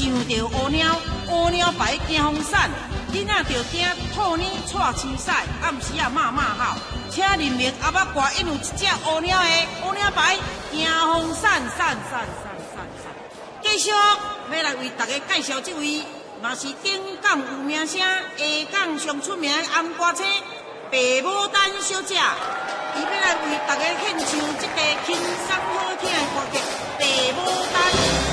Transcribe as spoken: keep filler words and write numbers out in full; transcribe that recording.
上着乌鸟，乌鸟牌惊风散，囡仔着惊兔年带青屎，暗时啊骂骂号，请认明阿爸歌，因有一只乌鸟的乌鸟牌惊风散散散散散散。继续要来为大家介绍这位，嘛是顶港有名声、下港上出名的红歌星白牡丹小姐，伊要来为大家献唱这个轻松好听的歌曲《白牡丹》。